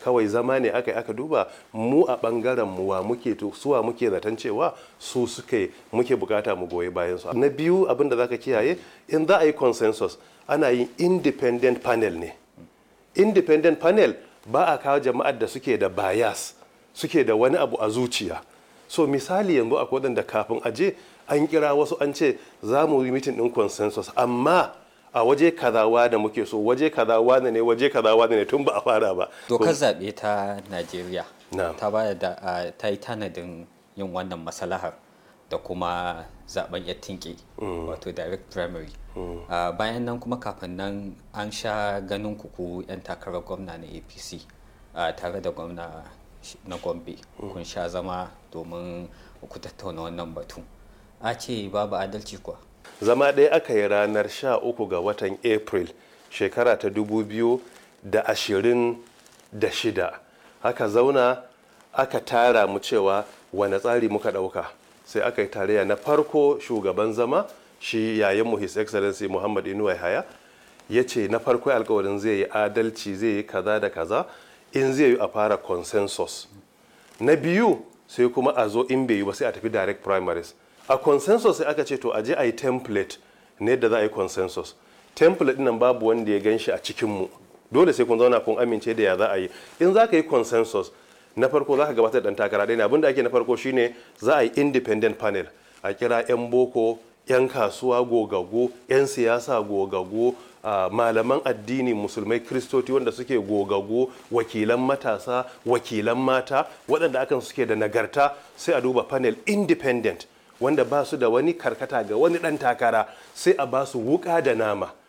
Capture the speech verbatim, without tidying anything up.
kawai zama ne aka aka duba mu a ɓangaren mu wa muke to suwa muke zaton cewa su suke muke bukata mu goyi bayan su. Na biyu abin da zaka kiyaye in za a yi consensus ana yin independent panel ne. Independent panel ba a kawo jama'ar da suke da bias suke da wani abu a zuciya. So misali yanzu akwai wadanda kafin aje an kira wasu an ce za mu yi meeting din consensus amma a waje kazawa da muke so waje kazawa ne waje kazawa ne tun ba a fara ba. Dokar zaɓe ta Najeriya ta ba da ta yi tanadin yin wannan maslahar da kuma zaben yattinke wato direct primary. Bayan nan kuma kafin nan an sha ganin kuku 'yan takarar gwamna na A P C tare da gwamna na Gombe kun sha zama domin ku tattauna wannan batu. A ce babu adalci kuwa? Zama ɗaya aka yi ranar sha uku ga watan April shekara ta dubu biyu da ashirin da shida. Aka zauna aka tara mu cewa wane tsari muka ɗauka. Sai aka yi tarayya na farko shugaban zama shi yayin His Excellency Muhammad Inuwa Yahaya ya ce na farko alkawarin zai yi adalci zai yi kaza da kaza in zai yi a fara consensus. Na biyu sai kuma a zo in bai yi ba sai a tafi direct primaries. A consensus sai aka ce to aje a yi template ne da za a yi consensus. Template nan babu wanda ya gan shi a cikinmu. Dole sai kun zauna kun amince da ya za a yi. In za ka yi consensus na farko za ka gabatar da ɗan takara ɗaya ne. Abin da ake na farko shine za a yi independent panel. A kira 'yan boko, 'yan kasuwa gogaggo, 'yan siyasa gogaggo, uh, malaman addini musulmai kristoti wanda suke gogaggo, wakilan matasa, wakilan mata waɗanda akan suke da nagarta sai a duba panel independent wanda ba su da wani karkata ga wani ɗan takara sai a ba su wuƙa da nama